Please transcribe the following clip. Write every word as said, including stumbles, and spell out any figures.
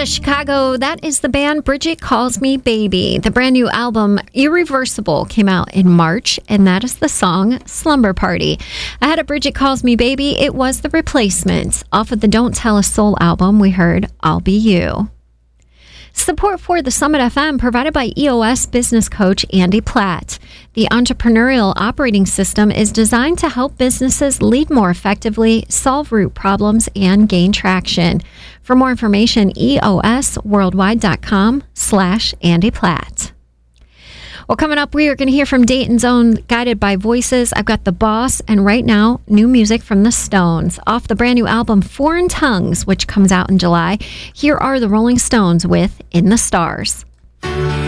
of Chicago, that is the band Bridget Calls Me Baby. The brand new album, Irreversible, came out in March, and that is the song Slumber Party. Ahead of Bridget Calls Me Baby, it was The Replacements. Off of the Don't Tell a Soul album, we heard I'll Be You. Support for the Summit F M provided by E O S business coach Andy Platt. The entrepreneurial operating system is designed to help businesses lead more effectively, solve root problems, and gain traction. For more information, eosworldwide.com slash Andy Platt. Well, coming up, we are going to hear from Dayton's own Guided by Voices. I've got The Boss, and right now, new music from the Stones. Off the brand new album, Foreign Tongues, which comes out in July, here are the Rolling Stones with In the Stars.